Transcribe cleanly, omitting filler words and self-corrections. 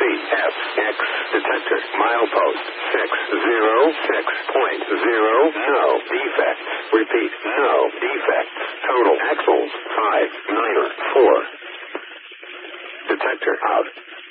CFX detector. Milepost 606.0. No defects. Repeat, no defects. Total axles 594. Detector out.